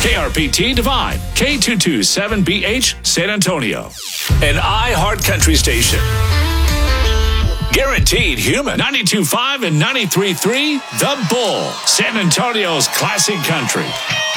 KRPT Divine, K227BH San Antonio. An iHeart Country station. Guaranteed human. 92.5 and 93.3 The Bull, San Antonio's classic country.